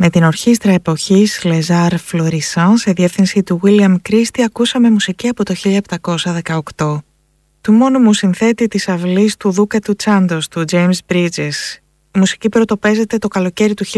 Με την ορχήστρα εποχής Les Arts Florissants σε διεύθυνση του William Christie ακούσαμε μουσική από το 1718. Του μόνιμου συνθέτη της αυλής του Δούκα του Τσάντος, του James Bridges. Η μουσική πρωτοπαίζεται το καλοκαίρι του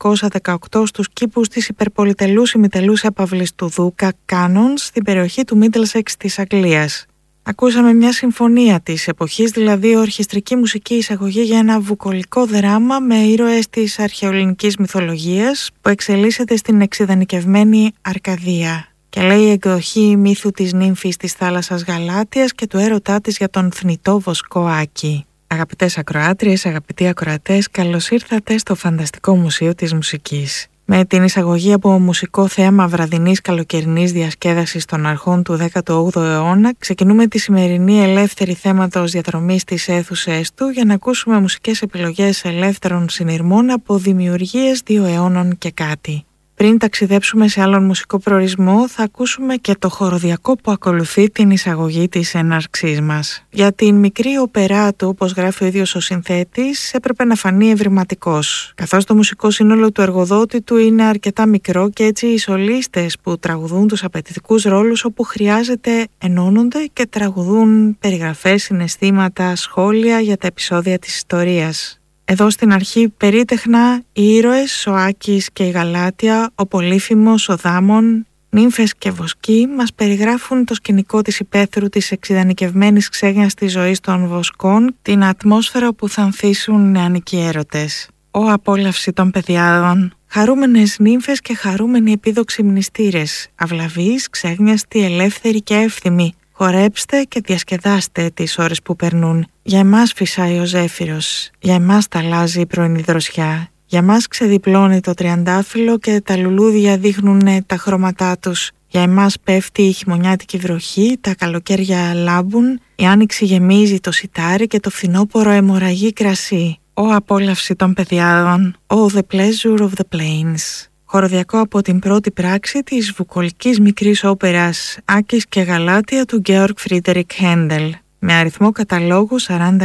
1718 στους κήπους της υπερπολιτελούς ημιτελούς έπαυλης του Δούκα Κάνον στην περιοχή του Middlesex της Αγγλίας. Ακούσαμε μια συμφωνία της εποχής, δηλαδή ορχιστρική μουσική εισαγωγή για ένα βουκολικό δράμα με ήρωες της αρχαιοελληνικής μυθολογίας που εξελίσσεται στην εξειδανικευμένη Αρκαδία και λέει η εκδοχή μύθου της νύμφης της θάλασσας Γαλάτιας και του έρωτά της για τον θνητό βοσκό Άκη. Αγαπητές ακροάτριες, αγαπητοί ακροατές, καλώς ήρθατε στο Φανταστικό Μουσείο της Μουσικής. Με την εισαγωγή από μουσικό θέαμα βραδινής καλοκαιρινής διασκέδασης των αρχών του 18ου αιώνα, ξεκινούμε τη σημερινή ελεύθερη θέματος διαδρομή στις αίθουσες του για να ακούσουμε μουσικές επιλογές ελεύθερων συνειρμών από δημιουργίες 2 αιώνων και κάτι. Πριν ταξιδέψουμε σε άλλον μουσικό προορισμό, θα ακούσουμε και το χοροδιακό που ακολουθεί την εισαγωγή της έναρξής μας. Για την μικρή οπερά του, όπως γράφει ο ίδιος ο συνθέτης, έπρεπε να φανεί ευρηματικός. Καθώς το μουσικό σύνολο του εργοδότη του είναι αρκετά μικρό και έτσι οι σολίστες που τραγουδούν τους απαιτητικούς ρόλους όπου χρειάζεται ενώνονται και τραγουδούν περιγραφές, συναισθήματα, σχόλια για τα επεισόδια της ιστορίας. Εδώ στην αρχή περίτεχνα οι ήρωες, ο Άκης και η Γαλάτια, ο Πολύφημος, ο Δάμων, νύμφες και βοσκοί μας περιγράφουν το σκηνικό της υπαίθρου της εξειδανικευμένης ξένιας της ζωής των βοσκών, την ατμόσφαιρα που θα ανθίσουν νεανικοί έρωτες. Ω απόλαυση των παιδιάδων, χαρούμενες νύμφες και χαρούμενοι επίδοξοι μνηστήρες, αυλαβείς, ξένιαστοι, ελεύθεροι και εύθυμοι. Χορέψτε και διασκεδάστε τις ώρες που περνούν. Για εμάς φυσάει ο ζέφυρος, για εμάς ταλάζει η πρωινή δροσιά, για μας ξεδιπλώνει το τριαντάφυλλο και τα λουλούδια δείχνουν τα χρώματά τους. Για εμάς πέφτει η χειμωνιάτικη βροχή, τα καλοκαίρια λάμπουν, η άνοιξη γεμίζει το σιτάρι και το φθινόπωρο αιμορραγεί κρασί. Ω απόλαυση των παιδιάδων, oh the pleasure of the plains. Χοροδιακό από την πρώτη πράξη της βουκολικής μικρής όπερας Άκης και Γαλάτια του Georg Friedrich Händel με αριθμό καταλόγου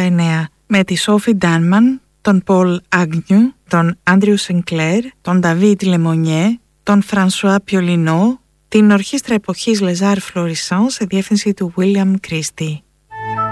49 με τη Sophie Danman, τον Paul Agnew, τον Andrew Sinclair, τον David Lemonnier, τον François Piolineau, την ορχήστρα εποχής Les Arts Florissants σε διεύθυνση του William Christie.